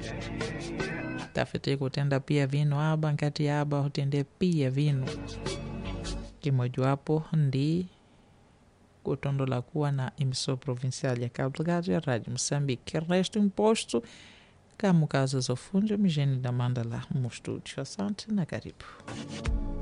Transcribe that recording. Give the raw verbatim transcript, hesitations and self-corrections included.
tafiti kutenda pia vinu aba nkati aba hutende pia vinu kimojawapo ndi kutondola kuwa na emissão provincial ya Cabo Delgado ya Rádio Moçambique. Resto imposto kama kazi za fundi mjini da Mandala mu estúdio. Asante na karibu.